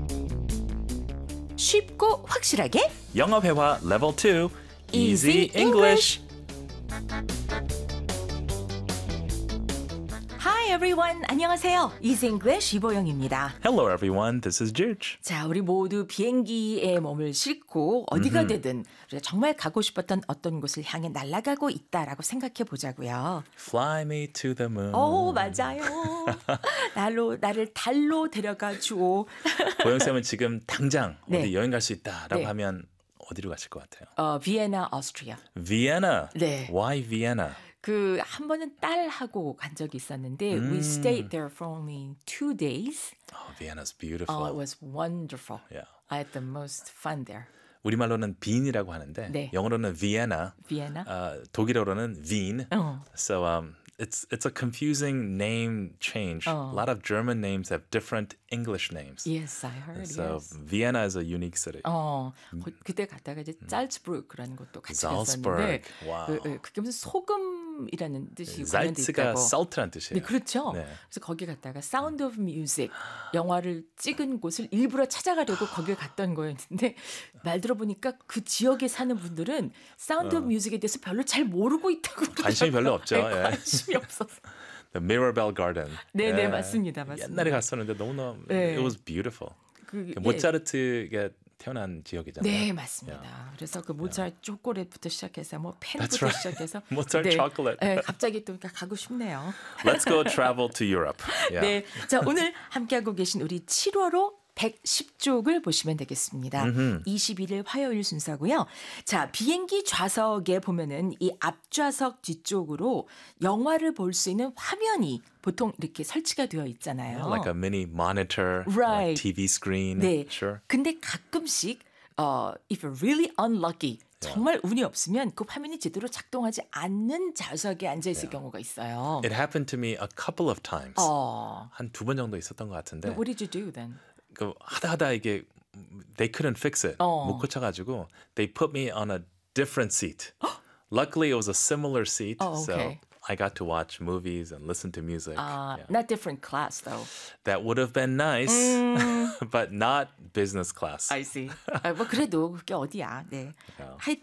쉽고 확실하게 영어 회화 level 2 Easy Easy English. Hi everyone, 안녕하세요. Easy English 이보영입니다. Hello everyone, this is Juge. 자, 우리 모두 비행기에 몸을 싣고 어디가 되든 우리가 정말 가고 싶었던 어떤 곳을 향해 날아가고 있다라고 생각해 보자고요. Fly me to the moon. 오, 맞아요. 나를 달로 데려가 주오. 보영쌤은 지금 당장 네. 어디 여행 갈 수 있다라고 네. 하면 어디로 가실 것 같아요? 비엔나, 오스트리아. Vienna. 네. Why Vienna? 한 번은 딸하고 간 적이 있었는데 we stayed there for only 2 days. Oh, Vienna's beautiful. It was wonderful. Yeah. I had the most fun there. 우리말로는 빈이라고 하는데 네. 영어로는 Vienna. Vienna. 독일어로는 Wien. 어. So it's a confusing name change. A lot of German names have different English names. Yes, I heard. So yes. Vienna is a unique city. 그때 갔다가 이제 짤츠부르크라는 것도 같이 Salzburg. 갔었는데 와우. 그게 무슨 소금이라는 뜻이 관련돼 Salz가 있다고. salt란 뜻이에요. 네, 그렇죠. 네. 그래서 거기 갔다가 Sound of Music 영화를 찍은 곳을 일부러 찾아가려고 거길 갔던 거였는데 말 들어보니까 그 지역에 사는 분들은 Sound of Music에 대해서 별로 잘 모르고 있다고 관심이 별로 없죠. 네, 예. 관심이 없어서. The Mirabelle Garden. 네, 예. 네, 맞습니다. 옛날에 갔었는데 너무너무 네. it was beautiful. 그, 모차르트가 태어난 지역이잖아요. 네, 맞습니다. 그래서 그 모차르트 초콜릿부터 시작해서 뭐 펜부터 That's right. 시작해서 모차르트 chocolate. 네, 갑자기 또 가고 싶네요. Let's go travel to Europe. Yeah. 네, 자 오늘 함께하고 계신 우리 7월호 110쪽을 보시면 되겠습니다. 21일 화요일 순서고요. 자, 비행기 좌석에 보면은 이 앞좌석 뒤쪽으로 영화를 볼 수 있는 화면이 보통 이렇게 설치가 되어 있잖아요. Like a mini monitor, Right. like TV screen. 네. Sure. 근데 가끔씩 if you're really unlucky 정말 운이 없으면 그 화면이 제대로 작동하지 않는 좌석에 앉아 있을 경우가 있어요. It happened to me a couple of times. 한 2번 정도 있었던 것 같은데. What did you do then? 그 하다 이게 they couldn't fix it. 못 고쳐가지고 they put me on a different seat. Luckily, it was a similar seat, okay. so I got to watch movies and listen to music. Yeah. Not different class though. That would have been nice, but not business class. I see. 뭐 그래도 그게 어디야. 네. Yeah.